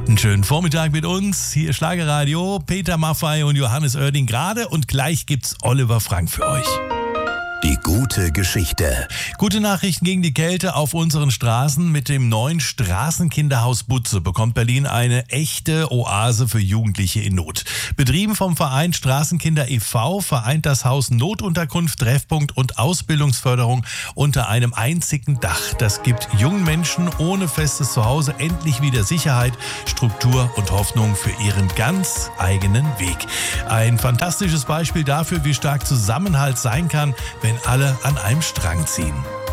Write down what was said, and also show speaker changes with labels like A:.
A: Habt einen schönen Vormittag mit uns. Hier ist Schlagerradio, Peter Maffay und Johannes Oerding gerade. Und gleich gibt's Oliver Frank für euch.
B: Die gute Geschichte.
A: Gute Nachrichten gegen die Kälte auf unseren Straßen. Mit dem neuen Straßenkinderhaus Butze bekommt Berlin eine echte Oase für Jugendliche in Not. Betrieben vom Verein Straßenkinder e.V. vereint das Haus Notunterkunft, Treffpunkt und Ausbildungsförderung unter einem einzigen Dach. Das gibt jungen Menschen ohne festes Zuhause endlich wieder Sicherheit, Struktur und Hoffnung für ihren ganz eigenen Weg. Ein fantastisches Beispiel dafür, wie stark Zusammenhalt sein kann, wenn alle an einem Strang ziehen.